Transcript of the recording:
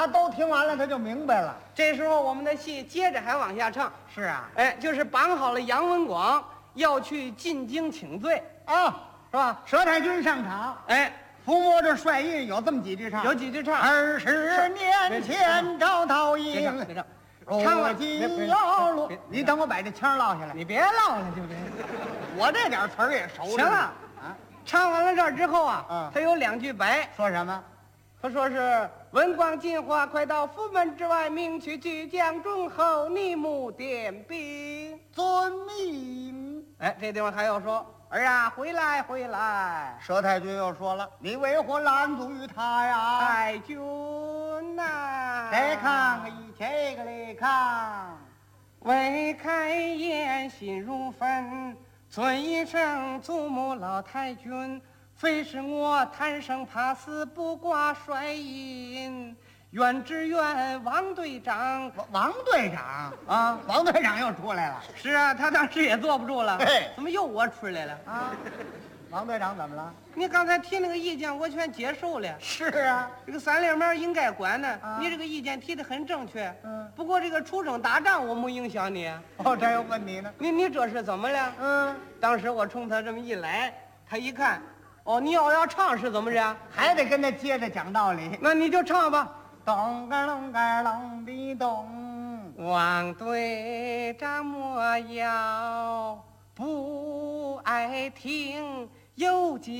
他都听完了，他就明白了。 这时候我们的戏接着还往下唱。 是啊， 哎，就是绑好了杨文广要去进京请罪啊， 是吧？ 佘太君上场， 哎， 伏摸着帅印，有这么几句唱。 有几句唱。 20年前招桃营， 别唱， 唱了金腰落。你等我把这腔落下来。 你别唠了，就别。 我这点词儿也熟。 行了啊， 唱完了这儿之后啊， 嗯他有2句白， 说什么？ 他说是文广进化，快到府门之外，命去巨将忠厚，逆目点兵。 遵命。 哎，这地方还要说儿啊，回来回来， 佘太君又说了：“你为何拦阻于他呀？” 太君呐， 再看一这个来看， 未开言心如焚，尊一声祖母老太君。非是我贪生怕死，不挂帅印，愿只愿王队长。 王队长啊， 王队长又出来了。 是啊，他当时也坐不住了。 嘿怎么又我出来了？ 啊，王队长怎么了？ 你刚才提那个意见，我全接受了。 是啊， 这个三连门应该管呢。 啊你这个意见提得很正确。 嗯， 不过这个出征打仗，我没影响你。 哦，这又问你呢。 你这是怎么了？ 嗯， 当时我冲他这么一来，他一看，哦，你要唱是怎么着？ 还得跟他接着讲道理。 那你就唱吧。 咚个隆个隆的咚， 王队长莫要不爱听，有几